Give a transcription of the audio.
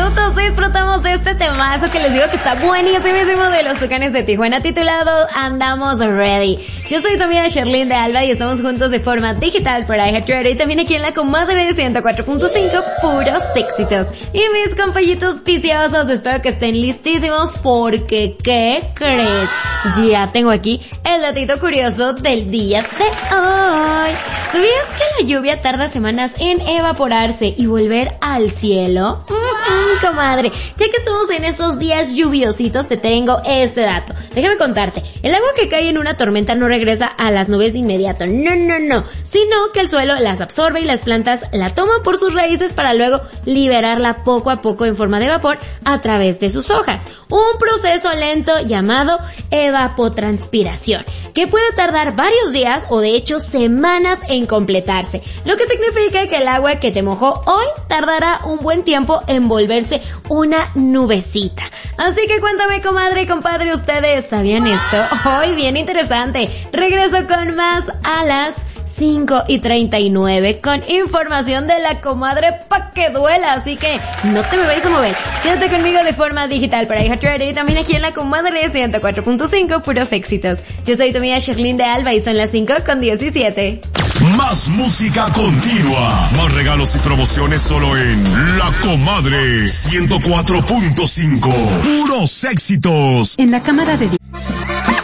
minutos disfrutamos de este temazo que les digo que está buenísimo de los Tucanes de Tijuana, titulado Andamos Ready. Yo soy tu amiga Sherlyn de Alba y estamos juntos de forma digital por iHeartRadio y también aquí en la comadre de 104.5, puros éxitos. Y mis compañitos viciosos, espero que estén listísimos porque, ¿qué crees? Ya tengo aquí el datito curioso del día de hoy. ¿Sabías que la lluvia tarda semanas en evaporarse y volver al cielo? Comadre, ya que estamos en esos días lluviositos, te tengo este dato. Déjame contarte, el agua que cae en una tormenta no regresa a las nubes de inmediato, no, sino que el suelo las absorbe y las plantas la toman por sus raíces para luego liberarla poco a poco en forma de vapor a través de sus hojas. Un proceso lento llamado evapotranspiración, que puede tardar varios días o de hecho semanas en completarse, lo que significa que el agua que te mojó hoy tardará un buen tiempo en volverse una nubecita. Así que cuéntame, comadre y compadre, ¿ustedes sabían esto? Hoy bien interesante. Regreso con más a las 5:39 con información de la comadre pa' que duela, así que no te me vayas a mover. Quédate conmigo de forma digital para iHeartRadio y también aquí en la comadre 104.5, puros éxitos. Yo soy tu amiga Sherlyn de Alba y son las 5:17. Más música continua, más regalos y promociones solo en La Comadre 104.5, puros éxitos. En la Cámara de